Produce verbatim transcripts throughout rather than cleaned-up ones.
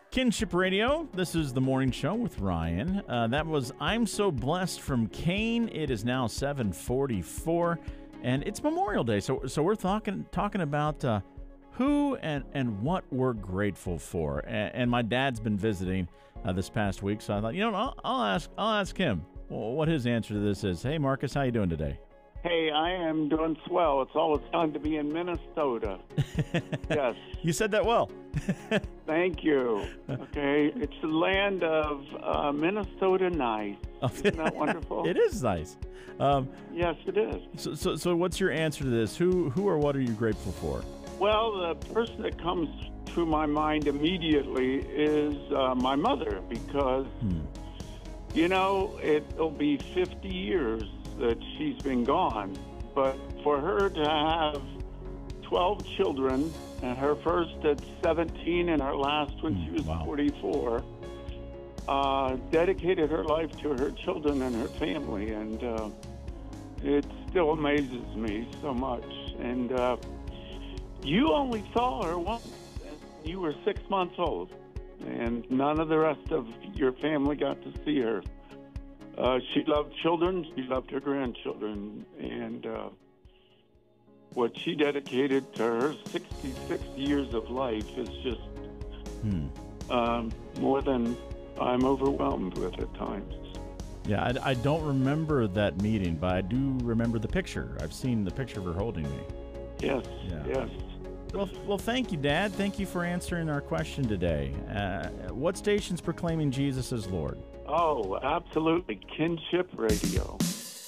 Kinship Radio, this is the morning show with Ryan. Uh, that was I'm So Blessed from Cain. It is now seven forty-four, and it's Memorial Day, so so we're talking talking about uh, who and, and what we're grateful for. And, and my dad's been visiting uh, this past week, so I thought, you know, I'll, I'll ask I'll ask him what his answer to this is. Hey, Marcus, how you doing today? Hey, I am doing swell. It's always fun to be in Minnesota. Yes. You said that well. Thank you. Okay. It's the land of uh, Minnesota nice. Isn't that wonderful? It is nice. Um, yes, it is. So, so, so what's your answer to this? Who, who or what are you grateful for? Well, the person that comes to my mind immediately is uh, my mother because, hmm. you know, it'll be fifty years that she's been gone, but for her to have twelve children, and her first at seventeen and her last when she was wow. forty-four, uh, dedicated her life to her children and her family, and uh, it still amazes me so much. And uh, you only saw her once, and you were six months old, and none of the rest of your family got to see her. Uh, she loved children. She loved her grandchildren. And uh, what she dedicated to her sixty-six years of life is just hmm. um, more than I'm overwhelmed with at times. Yeah, I, I don't remember that meeting, but I do remember the picture. I've seen the picture of her holding me. Yes, yeah. yes. Well, well, thank you, Dad. Thank you for answering our question today. Uh, what station's proclaiming Jesus as Lord? Oh, absolutely. Kinship Radio.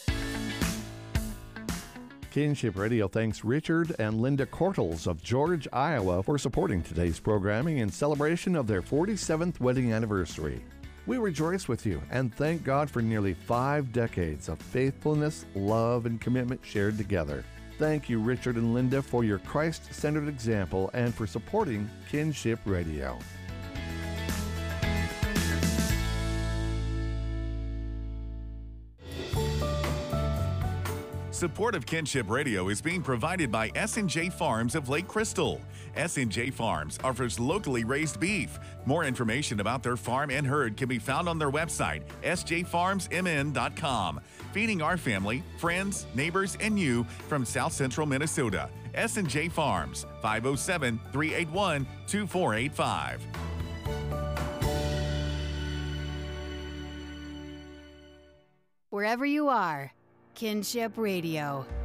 Kinship Radio thanks Richard and Linda Cortles of George, Iowa for supporting today's programming in celebration of their forty-seventh wedding anniversary. We rejoice with you and thank God for nearly five decades of faithfulness, love, and commitment shared together. Thank you, Richard and Linda, for your Christ-centered example and for supporting Kinship Radio. Support of Kinship Radio is being provided by S and J Farms of Lake Crystal. S and J Farms offers locally raised beef. More information about their farm and herd can be found on their website, s j farms m n dot com. Feeding our family, friends, neighbors, and you from South Central Minnesota. S and J Farms, five oh seven, three eight one, two four eight five. Wherever you are, Kinship Radio.